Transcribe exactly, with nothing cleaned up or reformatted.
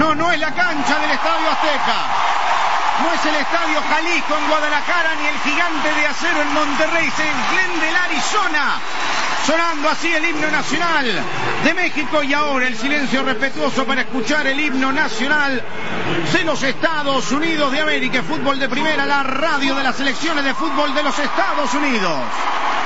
No, no es la cancha del Estadio Azteca. No es el Estadio Jalisco en Guadalajara, ni el Gigante de Acero en Monterrey, es en Glendale, Arizona. Sonando así el himno nacional de México, y ahora el silencio respetuoso para escuchar el himno nacional de los Estados Unidos de América. Fútbol de Primera, la radio de las selecciones de fútbol de los Estados Unidos.